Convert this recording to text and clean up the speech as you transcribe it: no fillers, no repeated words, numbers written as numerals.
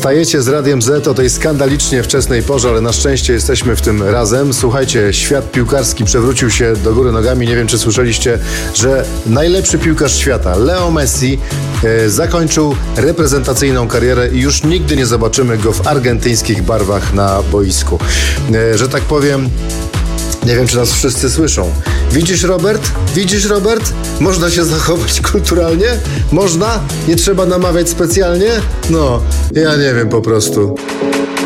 Wstajecie z Radiem Z o tej skandalicznie wczesnej porze, ale na szczęście jesteśmy w tym razem. Słuchajcie, świat piłkarski przewrócił się do góry nogami. Nie wiem, czy słyszeliście, że najlepszy piłkarz świata, Leo Messi, zakończył reprezentacyjną karierę i już nigdy nie zobaczymy go w argentyńskich barwach na boisku. Że tak powiem, nie wiem, czy nas wszyscy słyszą. Widzisz, Robert? Widzisz, Robert? Można się zachować kulturalnie? Można? Nie trzeba namawiać specjalnie? No, ja nie wiem po prostu.